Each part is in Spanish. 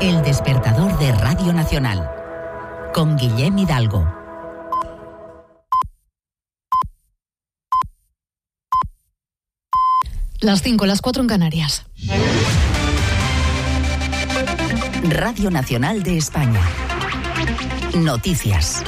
El despertador de Radio Nacional, con Guillem Hidalgo. Las 5, las 4 en Canarias. Radio Nacional de España. Noticias.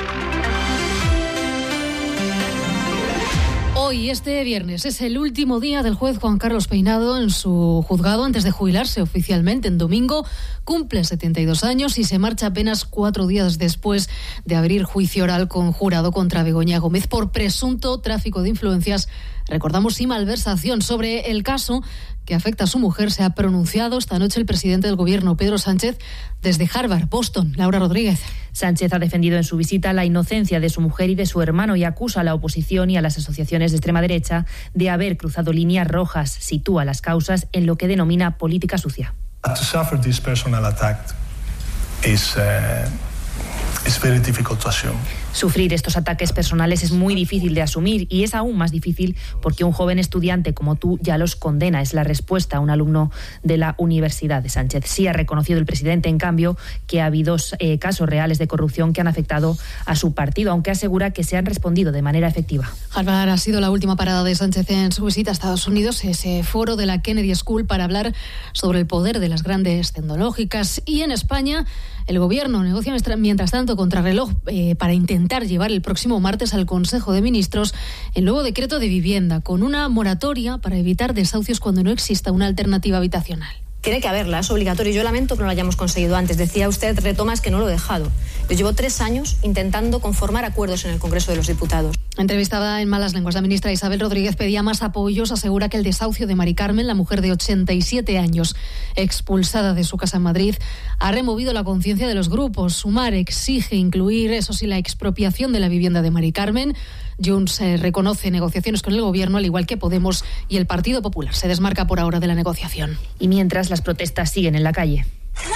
Hoy, este viernes, es el último día del juez Juan Carlos Peinado en su juzgado antes de jubilarse oficialmente en domingo. Cumple 72 años y se marcha apenas 4 días después de abrir juicio oral con jurado contra Begoña Gómez por presunto tráfico de influencias, recordamos, y malversación. Sobre el caso que afecta a su mujer se ha pronunciado esta noche el presidente del gobierno, Pedro Sánchez, desde Harvard, Boston. Laura Rodríguez. Sánchez ha defendido en su visita la inocencia de su mujer y de su hermano y acusa a la oposición y a las asociaciones de extrema derecha de haber cruzado líneas rojas. Sitúa las causas en lo que denomina política sucia. To suffer this personal attack is very difficult to assume. Sufrir estos ataques personales es muy difícil de asumir y es aún más difícil porque un joven estudiante como tú ya los condena. Es la respuesta a un alumno de la Universidad de Sánchez. Sí ha reconocido el presidente, en cambio, que ha habido casos reales de corrupción que han afectado a su partido, aunque asegura que se han respondido de manera efectiva. Harvard ha sido la última parada de Sánchez en su visita a Estados Unidos, ese foro de la Kennedy School para hablar sobre el poder de las grandes tecnológicas. Y en España, el gobierno negocia mientras tanto contrarreloj para intentar llevar el próximo martes al Consejo de Ministros el nuevo decreto de vivienda, con una moratoria para evitar desahucios cuando no exista una alternativa habitacional. Tiene que haberla, es obligatorio. Yo lamento que no lo hayamos conseguido antes. Decía usted, retomas, que no lo he dejado. Yo llevo 3 años intentando conformar acuerdos en el Congreso de los Diputados. Entrevistada en Malas Lenguas, la ministra Isabel Rodríguez pedía más apoyos. Asegura que el desahucio de Mari Carmen, la mujer de 87 años, expulsada de su casa en Madrid, ha removido la conciencia de los grupos. Sumar exige incluir, eso sí, la expropiación de la vivienda de Mari Carmen. Junts reconoce negociaciones con el gobierno, al igual que Podemos, y el Partido Popular se desmarca por ahora de la negociación. Y mientras, las protestas siguen en la calle.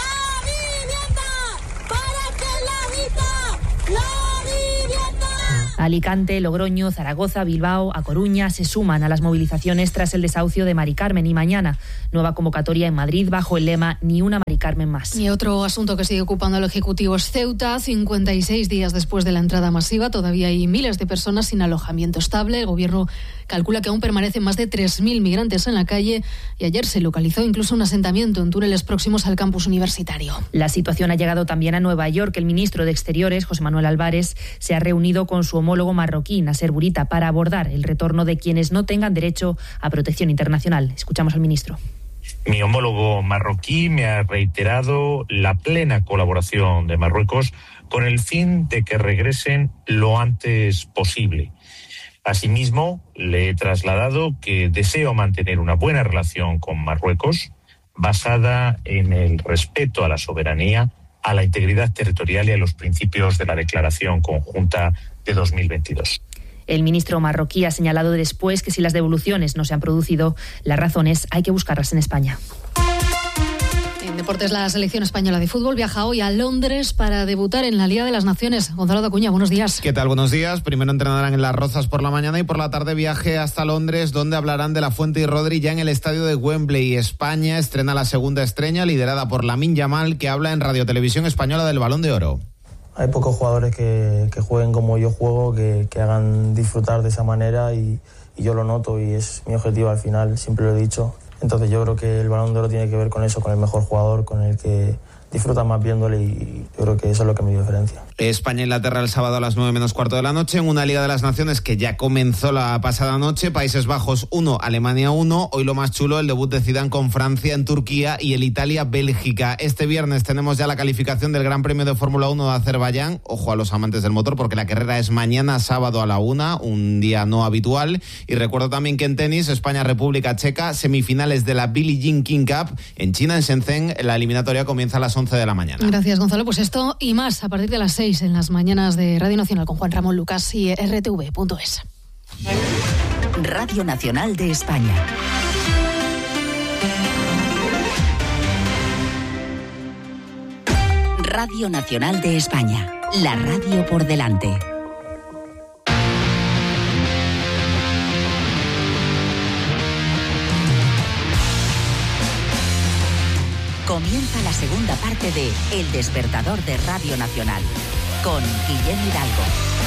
Alicante, Logroño, Zaragoza, Bilbao, A Coruña se suman a las movilizaciones tras el desahucio de Mari Carmen, y mañana nueva convocatoria en Madrid bajo el lema Ni una Mari Carmen más. Y otro asunto que sigue ocupando al Ejecutivo es Ceuta. 56 días después de la entrada masiva, todavía hay miles de personas sin alojamiento estable. El gobierno calcula que aún permanecen más de 3.000 migrantes en la calle y ayer se localizó incluso un asentamiento en túneles próximos al campus universitario. La situación ha llegado también a Nueva York. El ministro de Exteriores, José Manuel Álvarez, se ha reunido con su homólogo marroquí, Nasser Bourita, para abordar el retorno de quienes no tengan derecho a protección internacional. Escuchamos al ministro. Mi homólogo marroquí me ha reiterado la plena colaboración de Marruecos con el fin de que regresen lo antes posible. Asimismo, le he trasladado que deseo mantener una buena relación con Marruecos basada en el respeto a la soberanía, a la integridad territorial y a los principios de la Declaración Conjunta de 2022. El ministro marroquí ha señalado después que si las devoluciones no se han producido, las razones hay que buscarlas en España. En deportes, la selección española de fútbol viaja hoy a Londres para debutar en la Liga de las Naciones. Gonzalo Dacuña, buenos días. ¿Qué tal? Buenos días. Primero entrenarán en Las Rozas por la mañana y por la tarde viaje hasta Londres, donde hablarán de La Fuente y Rodri ya en el estadio de Wembley. España estrena la segunda estrella, liderada por Lamine Yamal, que habla en Radio Televisión Española del Balón de Oro. Hay pocos jugadores que jueguen como yo juego, que hagan disfrutar de esa manera y yo lo noto y es mi objetivo al final, siempre lo he dicho. Entonces yo creo que el Balón de Oro tiene que ver con eso, con el mejor jugador, con el que disfruta más viéndole y yo creo que eso es lo que me diferencia. España-Inglaterra el sábado a las 9:15 de la noche en una Liga de las Naciones que ya comenzó la pasada noche. Países Bajos 1, Alemania 1. Hoy lo más chulo, el debut de Zidane con Francia en Turquía y el Italia-Bélgica. Este viernes tenemos ya la calificación del Gran Premio de Fórmula 1 de Azerbaiyán. Ojo a los amantes del motor porque la carrera es mañana sábado a la 1, un día no habitual. Y recuerdo también que en tenis, España-República Checa, semifinales de la Billie Jean King Cup en China, en Shenzhen. La eliminatoria comienza a las 11 de la mañana. Gracias, Gonzalo. Pues esto y más a partir de las 6 en las mañanas de Radio Nacional con Juan Ramón Lucas y rtv.es. Radio Nacional de España. Radio Nacional de España. La radio por delante. Comienza la segunda parte de El Despertador de Radio Nacional, con Guillem Hidalgo.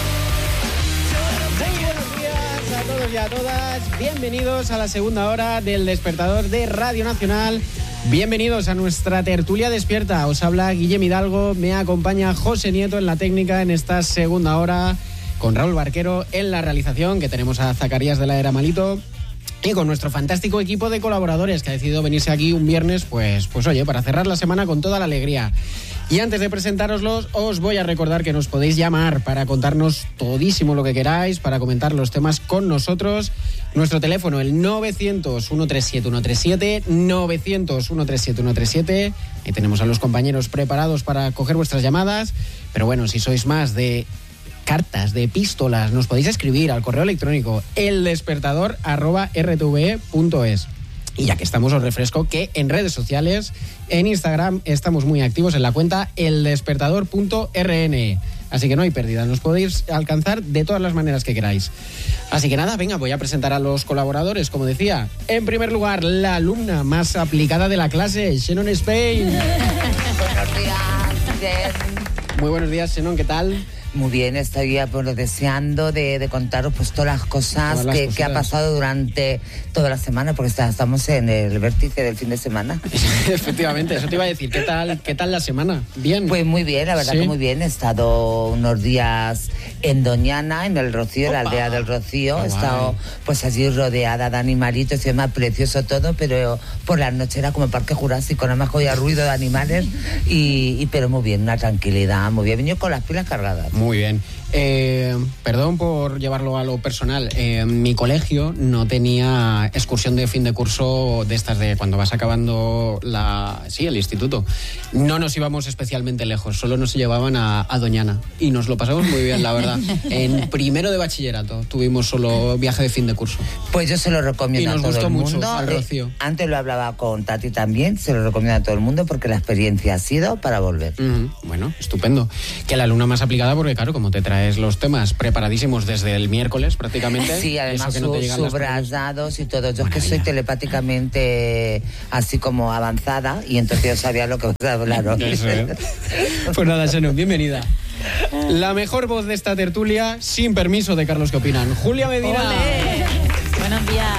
Muy buenos días a todos y a todas. Bienvenidos a la segunda hora del Despertador de Radio Nacional. Bienvenidos a nuestra tertulia despierta. Os habla Guillem Hidalgo, me acompaña José Nieto en la técnica en esta segunda hora, con Raúl Barquero en la realización, que tenemos a Zacarías de la Era Malito, y con nuestro fantástico equipo de colaboradores que ha decidido venirse aquí un viernes, pues oye, para cerrar la semana con toda la alegría. Y antes de presentároslos, os voy a recordar que nos podéis llamar para contarnos todísimo lo que queráis, para comentar los temas con nosotros. Nuestro teléfono, el 900-137-137, 900-137-137. Ahí tenemos a los compañeros preparados para coger vuestras llamadas. Pero bueno, si sois más de cartas, de epístolas, nos podéis escribir al correo electrónico eldespertador@rtve.es. Y ya que estamos, os refresco que en redes sociales, en Instagram, estamos muy activos en la cuenta eldespertador.rn. Así que no hay pérdida, nos podéis alcanzar de todas las maneras que queráis. Así que nada, venga, voy a presentar a los colaboradores, como decía. En primer lugar, la alumna más aplicada de la clase, Shannon Spain. Buenos días, bien. Muy buenos días, Shannon, ¿qué tal? Muy bien, estoy deseando de contaros pues todas las cosas que ha pasado durante toda la semana, porque estamos en el vértice del fin de semana. Efectivamente, eso te iba a decir. ¿Qué tal la semana? ¿Bien? Pues muy bien, la verdad, ¿sí? Que muy bien. He estado unos días en Doñana, en el Rocío, en la aldea del Rocío. He estado pues allí rodeada de animalitos y es más precioso todo, pero por la noche era como Parque Jurásico, nada más que oía ruido de animales, pero muy bien, una tranquilidad, muy bien. He venido con las pilas cargadas. Muy bien. Perdón por llevarlo a lo personal. Mi colegio no tenía excursión de fin de curso de estas de cuando vas acabando el instituto. No nos íbamos especialmente lejos, solo nos llevaban a Doñana y nos lo pasamos muy bien, la verdad. En primero de bachillerato tuvimos solo viaje de fin de curso. Pues yo se lo recomiendo a todo el mundo. Y nos gustó mucho al Rocío. Antes lo hablaba con Tati también, se lo recomiendo a todo el mundo porque la experiencia ha sido para volver. Bueno, estupendo. Que la alumna más aplicada porque claro, como te traes los temas preparadísimos desde el miércoles prácticamente. Sí, además subrayados y todo. Yo es que soy telepáticamente así como avanzada y entonces yo sabía lo que os hablaron. Pues nada, Shannon, bienvenida. La mejor voz de esta tertulia, sin permiso de Carlos, ¿qué opinan? Julia Medina. ¡Olé! Buenos días.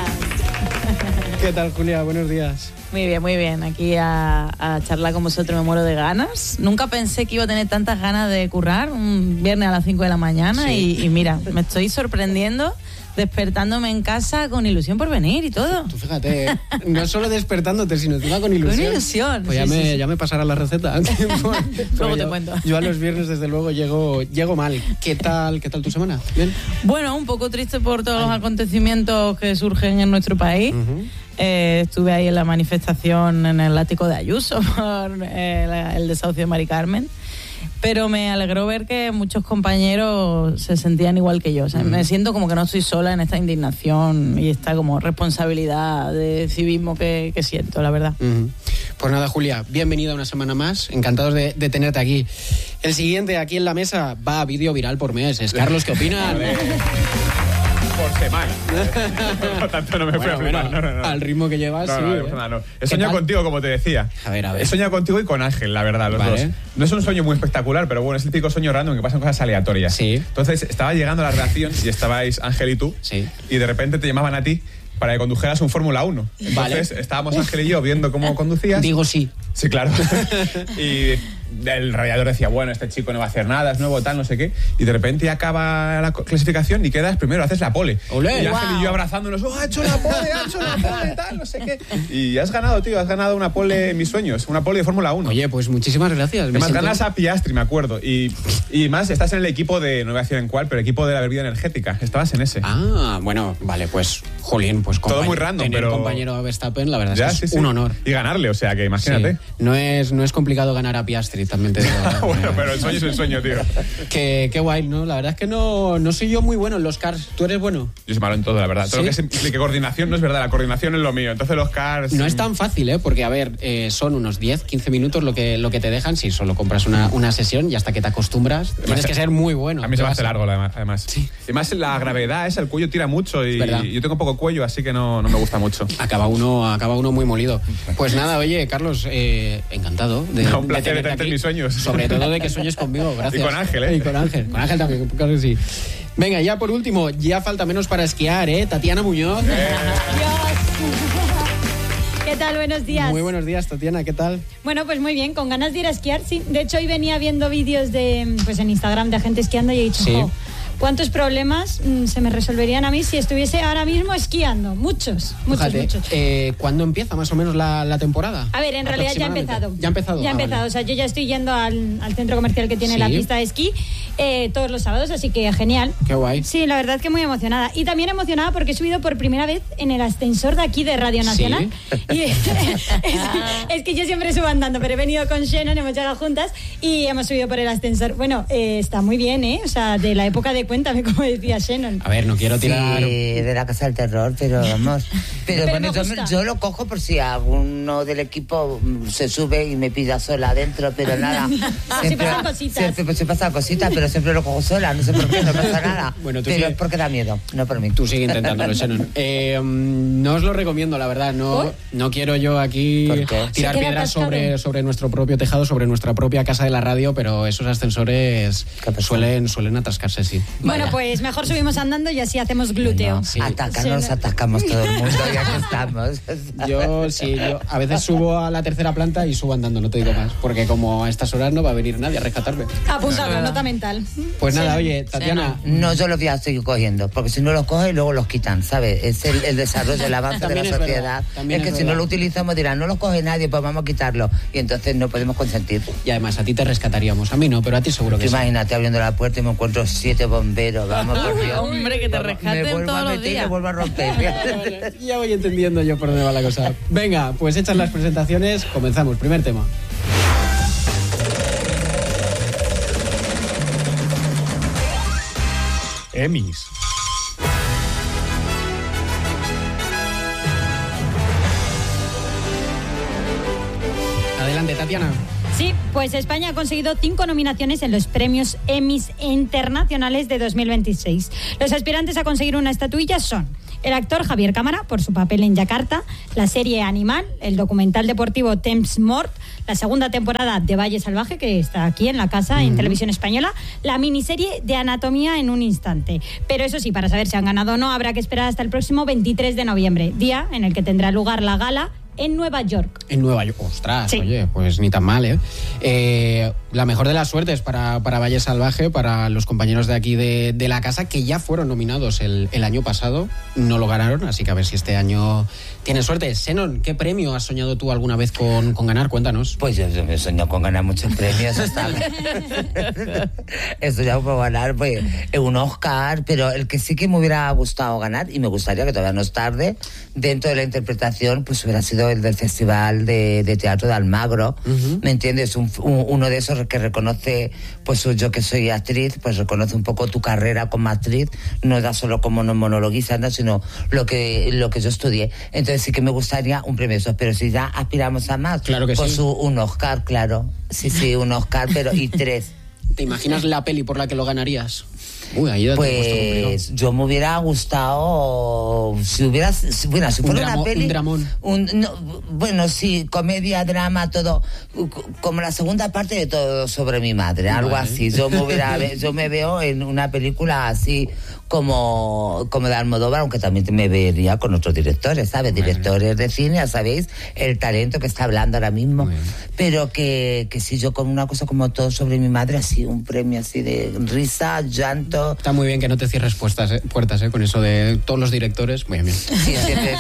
¿Qué tal, Julia? Buenos días. Muy bien. Aquí a charlar con vosotros, me muero de ganas. Nunca pensé que iba a tener tantas ganas de currar un viernes a las 5 de la mañana. Sí. Y mira, me estoy sorprendiendo, despertándome en casa con ilusión por venir y todo. Tú fíjate, no solo despertándote, sino encima con ilusión. Con ilusión. Pues ya me pasará la receta. Luego te cuento. Yo a los viernes, desde luego, llego mal. ¿Qué tal tu semana? ¿Bien? Bueno, un poco triste por todos los acontecimientos que surgen en nuestro país. Estuve ahí en la manifestación en el ático de Ayuso por el desahucio de Mari Carmen, pero me alegró ver que muchos compañeros se sentían igual que yo. O sea, me siento como que no estoy sola en esta indignación y esta como responsabilidad de civismo que siento, la verdad. Pues nada, Julia, bienvenida una semana más, encantados de tenerte aquí. El siguiente aquí en la mesa va a vídeo viral por meses. Carlos, ¿qué opinas? Por semana. Por tanto, no me fui a flipar. No. Al ritmo que llevas, no. He soñado contigo, como te decía. A ver. He soñado contigo y con Ángel, la verdad, los dos. No es un sueño muy espectacular, pero bueno, es el típico sueño random que pasan cosas aleatorias. Sí. Entonces, estaba llegando a la redacción y estabais Ángel y tú. Sí. Y de repente te llamaban a ti para que condujeras un Fórmula 1. Entonces, estábamos Ángel y yo viendo cómo conducías. Digo sí. Sí, claro. Y el radiador decía, bueno, este chico no va a hacer nada, es nuevo, tal, no sé qué. Y de repente acaba la clasificación y quedas primero, haces la pole. ¡Olé! Y Ángel y yo abrazándonos, ha hecho la pole, tal, no sé qué. Y has ganado, tío, has ganado una pole en mis sueños, una pole de Fórmula 1. Oye, pues muchísimas gracias. Además ganas a Piastri, me acuerdo. Y más, estás en el equipo de, no voy a decir en cuál, pero el equipo de la bebida energética. Estabas en ese. Ah, bueno, vale, pues, jolín, pues todo muy random, tener pero compañero Verstappen, la verdad es que es un honor. Y ganarle, o sea, que imagínate. Sí. No es complicado ganar a Piastri. también te digo. Bueno, pero el sueño es el sueño, tío. Qué guay, ¿no? La verdad es que no soy yo muy bueno en los cars. ¿Tú eres bueno? Yo soy malo en todo, la verdad. ¿Sí? Todo lo que implique coordinación no es verdad, la coordinación es lo mío. Entonces los cars... No es tan fácil, ¿eh? Porque, a ver, son unos 10, 15 minutos lo que te dejan si solo compras una sesión y hasta que te acostumbras tienes que ser muy bueno. A mí se me hace largo, además. Sí. Y más la gravedad, el cuello tira mucho y yo tengo poco cuello, así que no me gusta mucho. Acaba uno muy molido. Pues nada, oye, Carlos, encantado de un placer de tenerte en mis sueños. Sobre todo de que sueñes conmigo, gracias. Y con Ángel, ¿eh? Y con Ángel también, claro que sí. Venga, ya por último, ya falta menos para esquiar, ¿eh? Tatiana Muñoz. ¿Qué tal? Buenos días. Muy buenos días, Tatiana, ¿qué tal? Bueno, pues muy bien, con ganas de ir a esquiar, sí. De hecho, hoy venía viendo vídeos pues en Instagram de gente esquiando y he dicho, sí. ¿Cuántos problemas se me resolverían a mí si estuviese ahora mismo esquiando? Muchos. ¿Cuándo empieza más o menos la temporada? A ver, en realidad ya ha empezado. ¿Ya ha empezado? Vale. O sea, yo ya estoy yendo al centro comercial que tiene la pista de esquí todos los sábados, así que genial. Qué guay. Sí, la verdad es que muy emocionada. Y también emocionada porque he subido por primera vez en el ascensor de aquí de Radio Nacional. ¿Sí? Y es que yo siempre subo andando, pero he venido con Shannon, hemos llegado juntas y hemos subido por el ascensor. Bueno, está muy bien, ¿eh? O sea, de la época de Cuéntame, como decía Shannon. A ver, no quiero tirar... Sí, de la Casa del Terror, pero vamos... Pero bueno, yo lo cojo por si alguno del equipo se sube y me pida sola adentro, pero nada. Siempre pasan cositas. Se pasan cositas, pero siempre lo cojo sola, no sé por qué, no pasa nada. Bueno, pero es porque da miedo, no por mí. Tú sigue intentándolo, Shannon. No os lo recomiendo, la verdad. No quiero yo aquí tirar piedras sobre nuestro propio tejado, sobre nuestra propia casa de la radio, pero esos ascensores suelen atascarse, sí. Bueno, pues mejor subimos andando y así hacemos glúteo. Sí. Nos atacamos todo el mundo, ya que estamos. Yo a veces subo a la tercera planta y subo andando, no te digo más, porque como a estas horas no va a venir nadie a rescatarme. Apuntadlo, nota mental. Pues nada, oye, Tatiana... No, yo los voy a seguir cogiendo, porque si no los coge y luego los quitan, ¿sabes? Es el desarrollo, el avance de la sociedad. Es que si no lo utilizamos dirán, no los coge nadie, pues vamos a quitarlo. Y entonces no podemos consentir. Y además a ti te rescataríamos, a mí no, pero a ti seguro que sí. Imagínate abriendo la puerta y me encuentro 7 bomberos, vamos por Dios. Hombre, que te rescaten todos los días. Me vuelvo a romper. Ya voy entendiendo yo por dónde va la cosa. Venga, pues hechas las presentaciones, comenzamos. Primer tema. Emmys. Adelante, Tatiana. Sí, pues España ha conseguido 5 nominaciones en los premios Emmys internacionales de 2026. Los aspirantes a conseguir una estatuilla son el actor Javier Cámara, por su papel en Yakarta, la serie Animal, el documental deportivo Temps Mort, la segunda temporada de Valle Salvaje, que está aquí en la casa, en Televisión Española, la miniserie de Anatomía en un instante. Pero eso sí, para saber si han ganado o no, habrá que esperar hasta el próximo 23 de noviembre, día en el que tendrá lugar la gala en Nueva York. En Nueva York, ostras, sí. Oye, pues ni tan mal, ¿eh? La mejor de las suertes para Valle Salvaje, para los compañeros de aquí de la casa, que ya fueron nominados el año pasado, no lo ganaron, así que a ver si este año tienen suerte. Shannon, ¿qué premio has soñado tú alguna vez con ganar? Cuéntanos. Pues yo me he soñado con ganar muchos premios. He soñado con ganar pues, un Oscar, pero el que sí que me hubiera gustado ganar, y me gustaría, que todavía no es tarde, dentro de la interpretación, pues hubiera sido el del Festival de Teatro de Almagro. ¿Me entiendes? Uno de esos que reconoce, pues yo que soy actriz, pues reconoce un poco tu carrera como actriz, no da solo como monologuista, sino lo que yo estudié. Entonces sí que me gustaría un premio de esos, pero si ya aspiramos a más, claro que pues sí. Un Oscar, claro. Sí, un Oscar, pero y 3. ¿Te imaginas la peli por la que lo ganarías? Ahí pues yo me hubiera gustado si fuera una peli, un dramón. Bueno, sí, comedia, drama, todo, como la segunda parte de Todo sobre mi madre, algo así. Yo me veo en una película así como de Almodóvar, aunque también me vería con otros directores, ¿sabes? Directores de cine, ya sabéis, el talento que está hablando ahora mismo. Pero que si yo con una cosa como Todo sobre mi madre, así, un premio así de risa, llanto. Está muy bien que no te cierres puertas, con eso de todos los directores. Muy bien. Sí,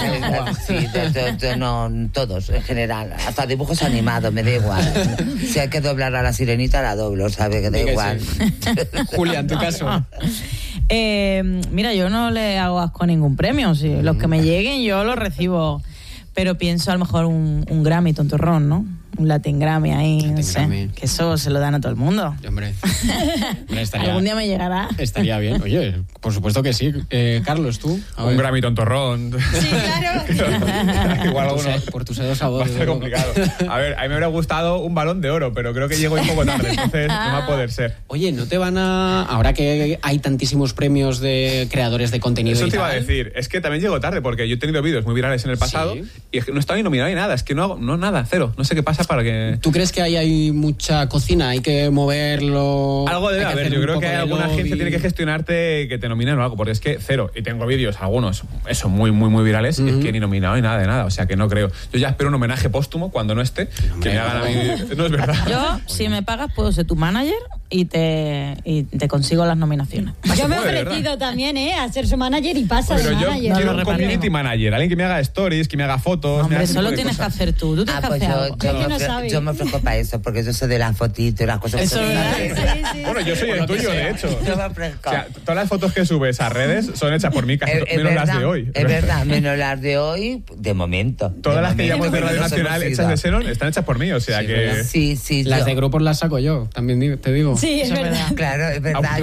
no, todos, en general. Hasta dibujos animados, me da igual. Si hay que doblar a la sirenita, la doblo, ¿sabes? Que da igual. Sí. Julia, en tu caso. Mira, yo no le hago asco a ningún premio. Los que me lleguen yo los recibo, pero pienso a lo mejor un Grammy tontorrón, ¿no? un Latin Grammy ahí, no sé, que eso se lo dan a todo el mundo. Hombre, algún día me llegará. Estaría bien, oye, por supuesto que sí. Carlos, ¿tú? Un Grammy tontorrón. Sí, claro. Igual por tus sedos sabores. Va a ser complicado. A ver, a mí me hubiera gustado un Balón de Oro, pero creo que llego un poco tarde, entonces no va a poder ser. Oye, ¿no te van a...? Ahora que hay tantísimos premios de creadores de contenido eso y te iba tal... a decir, es que también llego tarde, porque yo he tenido vídeos muy virales en el pasado y no estaba ni nominado ni nada, es que no nada, cero. No sé qué pasa para que... ¿Tú crees que hay mucha cocina? ¿Hay que moverlo? Algo debe haber, yo creo que alguna agencia tiene que gestionarte que te nominen o algo, porque es que cero. Y tengo vídeos, algunos, eso, muy, muy, muy virales, y es que ni nominado ni nada de nada, o sea que no creo. Yo ya espero un homenaje póstumo cuando no esté, que me hagan a mí... No es verdad. Yo, si me pagas, puedo ser tu manager y te consigo las nominaciones. Yo me he ofrecido también, a ser su manager y pasa de Pero yo manager. quiero un community manager, alguien que me haga stories, que me haga fotos. Hombre, eso lo tienes que hacer tú tienes que hacer algo. Yo me ofrezco para eso, porque yo soy de las fotitos y las cosas. Eso es verdad. Bueno, yo soy el tuyo, de hecho. Yo me ofrezco. O sea, todas las fotos que subes a redes son hechas por mí, casi menos las de hoy. Es verdad, menos las de hoy, de momento. Todas las que llamamos de Radio Nacional hechas de Xenon están hechas por mí, o sea que... Sí. Las de grupos las saco yo, también te digo. Sí, es verdad. Claro, es verdad.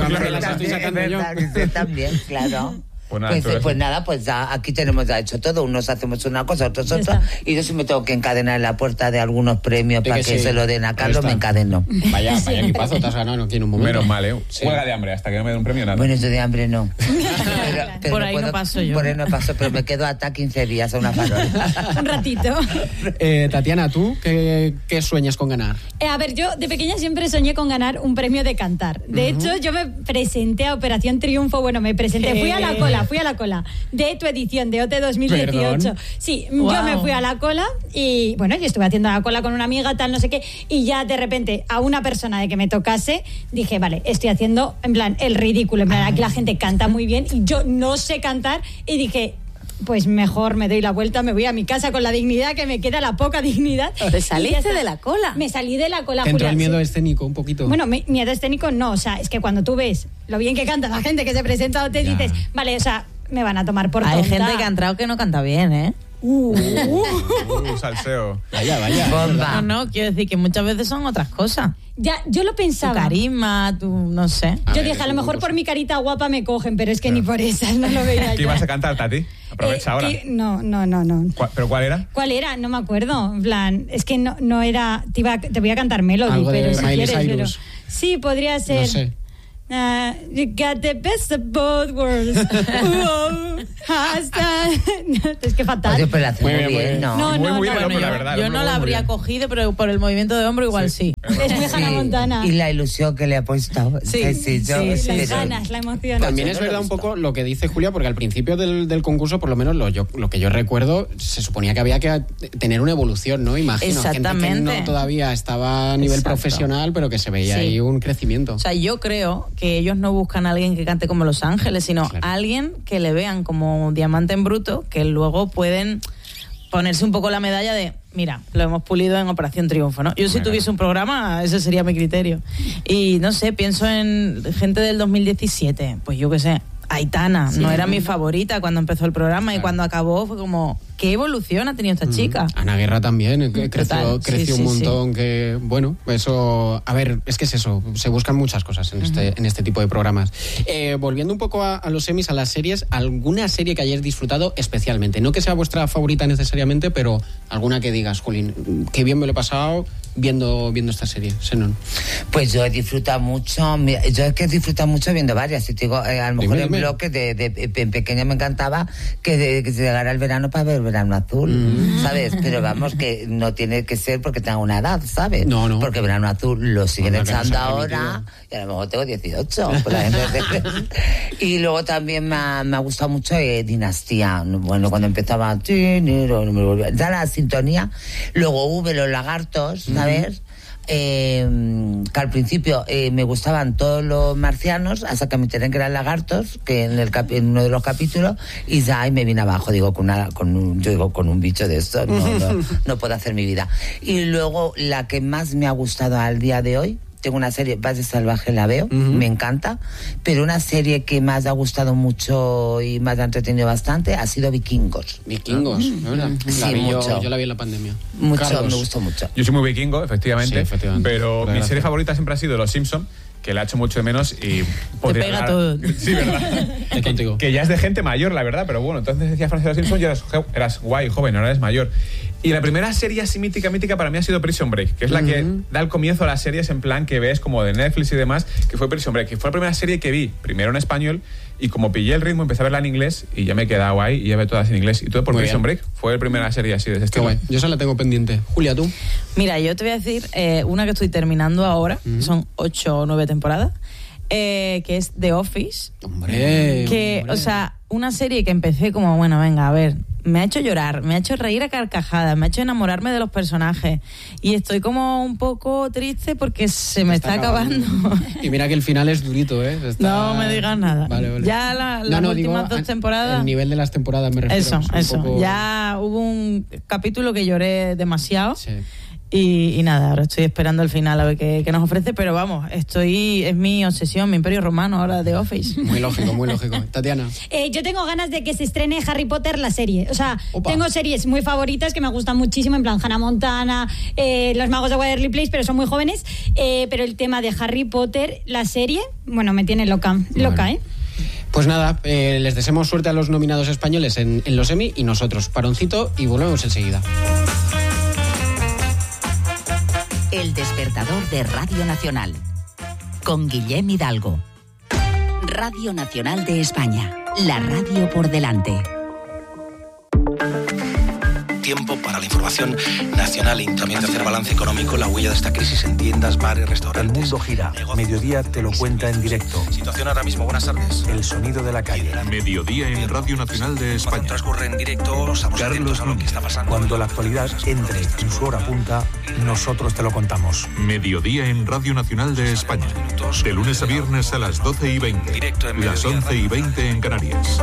Yo también, claro. Pues nada, pues ya aquí tenemos ya hecho todo. Unos hacemos una cosa, otros otra. Y yo si me tengo que encadenar en la puerta de algunos premios para que se lo den a Carlos, me encadeno. Vaya equipazo te has ganado aquí en un momento. Menos mal, Huelga de hambre, hasta que no me den un premio nada. Bueno, yo de hambre no. Pero por ahí no paso yo. Por ahí no paso, pero me quedo hasta 15 días a una farola. Un ratito. Tatiana, ¿tú qué sueñas con ganar? A ver, yo de pequeña siempre soñé con ganar un premio de cantar. De hecho, yo me presenté a Operación Triunfo. Bueno, me presenté, fui a la cola de tu edición de OT 2018. ¿Perdón? Sí, yo me fui a la cola y bueno, yo estuve haciendo la cola con una amiga, tal, no sé qué, y ya de repente a una persona de que me tocase, dije, vale, estoy haciendo, en plan, el ridículo, en plan, aquí la gente canta muy bien y yo no sé cantar, y dije, pues mejor me doy la vuelta, me voy a mi casa con la dignidad que me queda, la poca dignidad. ¿Te saliste de la cola? Me salí de la cola, ¿Te entró Julia, el miedo escénico un poquito? Bueno, miedo escénico no, o sea, es que cuando tú ves lo bien que canta la gente que se presenta o te dices, vale, o sea, me van a tomar por tonta. Hay gente que ha entrado que no canta bien, ¿eh? Salseo. Vaya. Bomba. No, quiero decir que muchas veces son otras cosas. Ya, yo lo pensaba. Tu carisma, no sé. Yo dije, a lo mejor por mi carita guapa me cogen, pero es que ni por esas no lo veía yo. ¿Qué ibas a cantar, Tati? Aprovecha ahora. No. ¿Pero cuál era? ¿Cuál era? No me acuerdo. En plan, es que no era... Te voy a cantar Melody, algo pero de si Miley quieres... Cyrus. Sí, podría ser... No sé. You got the best of both worlds. Es que fatal. Oye, pero la hace muy bien, ¿no? Muy bien, Bueno, la verdad. yo no la habría cogido, pero por el movimiento de hombro igual sí. Es muy Hannah Montana. Y la ilusión que le ha puesto. Las ganas, la emoción. También es verdad un poco lo que dice Julia, porque al principio del concurso, por lo menos lo que yo recuerdo, se suponía que había que tener una evolución, ¿no? Imagino. Exactamente. Gente que no todavía estaba a nivel profesional, pero que se veía ahí un crecimiento. O sea, yo creo que ellos no buscan a alguien que cante como Los Ángeles, sino a alguien que le vean como diamante en bruto, que luego pueden ponerse un poco la medalla de, mira, lo hemos pulido en Operación Triunfo, ¿no? Yo si tuviese un programa, ese sería mi criterio. Y no sé, pienso en gente del 2017, pues yo qué sé, Aitana, no era mi favorita cuando empezó el programa, y cuando acabó fue como, ¿qué evolución ha tenido esta chica? Ana Guerra también creció un montón, que bueno, eso, a ver, es que es eso, se buscan muchas cosas en este tipo de programas. Volviendo un poco a los semis, a las series, ¿alguna serie que hayáis disfrutado especialmente? No que sea vuestra favorita necesariamente, pero alguna que digas, Jolín, qué bien me lo he pasado viendo esta serie, Xenon. Pues yo he disfrutado mucho, viendo varias, y te digo, a lo mejor en bloques en pequeña me encantaba que llegara el verano para ver Verano Azul, ¿sabes? Pero vamos, que no tiene que ser porque tenga una edad, ¿sabes? No. Porque Verano Azul lo siguen echando ahora, y a lo mejor tengo 18. Y luego también me ha gustado mucho Dinastía, bueno, cuando empezaba ya la sintonía, luego hubo Los Lagartos, ¿sabes? Que al principio me gustaban todos los marcianos, hasta que me enteré que eran lagartos, que en uno de los capítulos, y ya ahí me vine abajo, digo, con un bicho de esto no puedo hacer mi vida. Y luego la que más me ha gustado al día de hoy tengo una serie, Base Salvaje la veo, me encanta, pero una serie que más ha gustado mucho y más ha entretenido bastante ha sido Vikingos. Vikingos, ¿verdad? Sí, mucho. Yo la vi en la pandemia. Mucho, Carlos. me gustó mucho. Yo soy muy vikingo, efectivamente, Sí, efectivamente. pero mi Gracias. serie favorita siempre ha sido Los Simpson, que la he hecho mucho de menos y... Te pega todo. Sí, ¿verdad? Contigo. Que ya es de gente mayor, la verdad, pero bueno, entonces decía Francis Los Simpson, ya eras guay, joven, ahora eres mayor. Y la primera serie así mítica para mí ha sido Prison Break, que es la que da el comienzo a las series en plan que ves como de Netflix y demás, que fue Prison Break, que fue la primera serie que vi, primero en español, y como pillé el ritmo, empecé a verla en inglés y ya me he quedado ahí y ya veo todas en inglés. Y todo por Muy Prison bien. Break, fue la primera serie así de ese Qué estilo. guay. Yo esa la tengo pendiente. Julia, ¿tú? Mira, yo te voy a decir una que estoy terminando ahora, son 8 o 9 temporadas, que es The Office. Hombre. O sea, una serie que empecé como, bueno, venga, a ver, me ha hecho llorar, me ha hecho reír a carcajadas, me ha hecho enamorarme de los personajes y estoy como un poco triste porque se me está acabando. Y mira que el final es durito, ¿eh? No me digas nada. Vale. Ya las últimas 2 temporadas... El nivel de las temporadas me refiero. Eso. Es un poco- Ya hubo un capítulo que lloré demasiado. Sí. Y nada, ahora estoy esperando el final a ver qué nos ofrece, pero vamos, es mi obsesión, mi imperio romano ahora de Office. Muy lógico, muy lógico. Tatiana. Yo tengo ganas de que se estrene Harry Potter la serie. O sea, Opa. tengo series muy favoritas que me gustan muchísimo, en plan Hannah Montana, Los Magos de Waverly Place, pero son muy jóvenes. Pero el tema de Harry Potter, la serie, bueno, me tiene loca, ¿eh? Pues nada, les deseamos suerte a los nominados españoles en los Emmy y nosotros. Paroncito y volvemos enseguida. El despertador de Radio Nacional. Con Guillem Hidalgo. Radio Nacional de España. La radio por delante. Tiempo para la información nacional y también de hacer balance económico, la huella de esta crisis en tiendas, bares, restaurantes. El mundo gira. Mediodía te lo cuenta en directo. Situación ahora mismo, buenas tardes. El sonido de la calle. Mediodía en Radio Nacional de España. Cuando transcurre en directo, estamos atentos a lo que está pasando. Cuando la actualidad entre en su hora punta, nosotros te lo contamos. Mediodía en Radio Nacional de España. De lunes a viernes a las 12:20. Directo en las Mediodía 11:20 en Canarias.